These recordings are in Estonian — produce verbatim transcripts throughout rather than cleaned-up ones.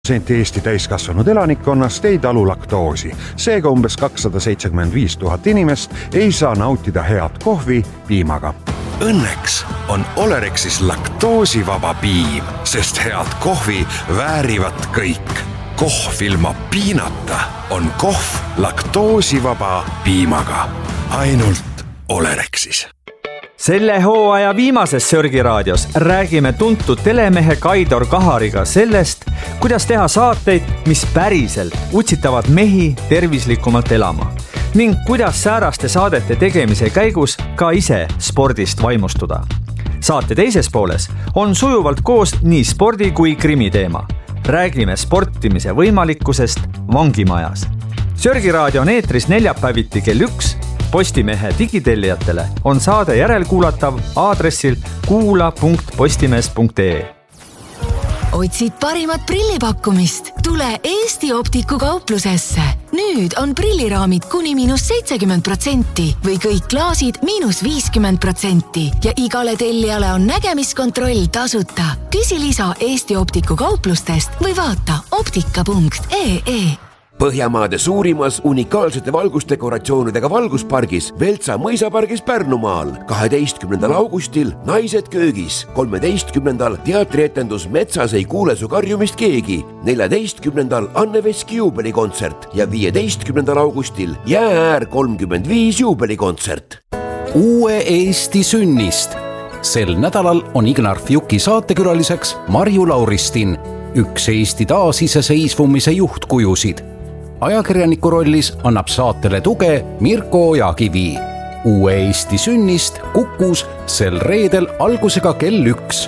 protsenti Eesti täiskasvanud elanikkonnast ei talu laktoosi. Seega umbes kakssada seitsekümmend viis tuhat inimest ei saa nautida head kohvi piimaga. Õnneks on Olerexis laktoosivaba piim, sest head kohvi väärivad kõik. Kohv ilma piinata on kohv laktoosivaba piimaga. Ainult Olerexis. Selle hooaja viimases Sörgiraadios räägime tuntud telemehe Kaidor Kahariga sellest, kuidas teha saateid, mis päriselt utsitavad mehi tervislikumalt elama ning kuidas sääraste saadete tegemise käigus ka ise spordist vaimustuda. Saate teises pooles on sujuvalt koos nii spordi kui krimi teema. Räägime sportimise võimalikkusest vangimajas. Sörgiraadio on eetris neljapäeviti kell üks. Postimehe digitellijatele on saade järelkuulatav aadressil kuula punkt postimees punkt ee. Otsid parimat prillipakkumist? Tule Eesti Optiku kauplusesse. Nüüd on prilliraamid kuni miinus seitsekümmend protsenti või kõik klaasid miinus viiskümmend protsenti ja igale tellijale on nägemiskontroll tasuta. Küsi lisa Eesti Optiku kauplustest või vaata optika punkt ee. Põhjamaade suurimas unikaalsete valgusdekoratsioonidega valguspargis Veltsa mõisapargis Pärnumaal. kaheteistkümnendal augustil Naised köögis. kolmeteistkümnendal teatrietendus Metsas ei kuule su karjumist keegi. neljateistkümnendal Anne Veski juubelikontsert ja viieteistkümnendal augustil Jäääär kolmkümmend viis juubelikontsert. Uue Eesti sünnist. Sel nädalal on Ignar Fjuki saatekülaliseks Marju Lauristin, üks Eesti taasiseseisvumise juhtkujusid. Ajakirjaniku rollis annab saatele tuge Mirko Ojakivi. Uue Eesti sünnist Kukus sel reedel algusega kell üks.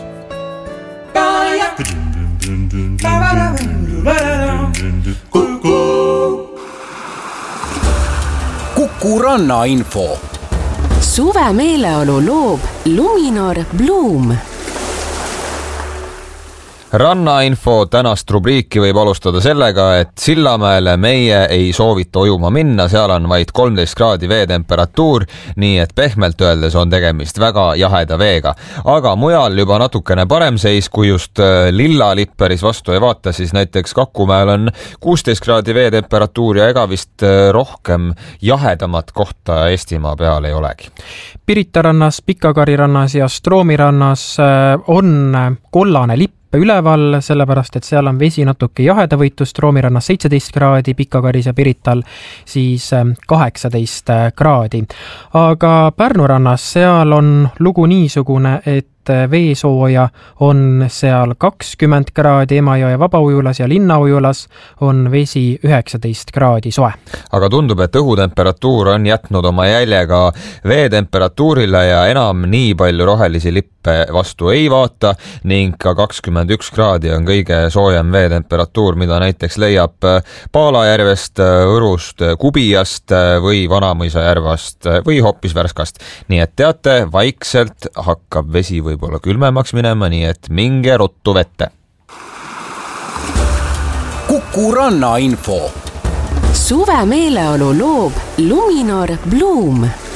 Kuku rannainfo. Suve meeleolu loob Luminor Bloom. Rannainfo tänast rubriiki võib alustada sellega, et Sillamäele meie ei soovita ujuma minna, seal on vaid kolmteist kraadi veetemperatuur, nii et pehmelt öeldes on tegemist väga jaheda veega. Aga mujal juba natukene parem seis, kui just Lillalipp päris vastu ei vaata, siis näiteks Kakumäel on kuusteist kraadi veetemperatuur ja ega vist rohkem jahedamat kohta Eestimaa peal ei olegi. Pirita rannas, Pikakari rannas ja Stroomi rannas on kollane lipp üleval, sellepärast, et seal on vesi natuke jahedavõitu, Stroomi rannas seitseteist kraadi, Pikakaris ja Pirital siis kaheksateist kraadi. Aga Pärnu rannas seal on lugu niisugune, et veesooja on seal kakskümmend kraadi, Emajõe vabaujulas ja linnaujulas on vesi üheksateist kraadi soe. Aga tundub, et õhutemperatuur on jätnud oma jäljega veetemperatuurile ja enam nii palju rohelisi lippe vastu ei vaata ning ka kakskümmend üks kraadi on kõige soojem veetemperatuur, mida näiteks leiab Paalajärvest, Õrust, Kubijast või Vanamõisa järvast või hoopis Värskast. Nii et teate, vaikselt hakkab vesi või võib-olla külmemaks minema, nii et minge ruttu vette. Kuku rannainfo. Suve meeleolu loob Luminor Bloom.